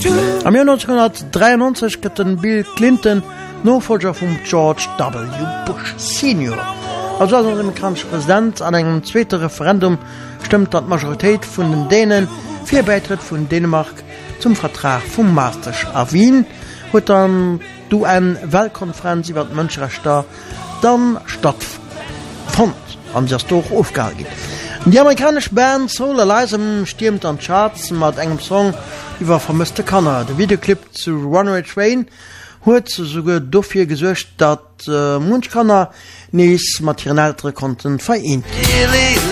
Am Jahr 1993 gëtt den Bill Clinton Nachfolger vum George W. Bush Senior. Als amerikanischer Präsident an engem zweiten Referendum stimmt dat Majoritéit vun den Dänen fir Beitritt vun Dänemark zum Vertrag vum Maastricht a Wien, huet dann du en Weltkonferenz iwwer Mënscherechter dann stattfand an sich doch aufgehalten. Die amerikanische Band Soul Alive stürmt an Charts mit engem Song über vermisste Kanner. Der Videoclip zu Runaway Train hat sogar dafür gesorgt, dass Munchkanner nichts materiellere konnten vereint.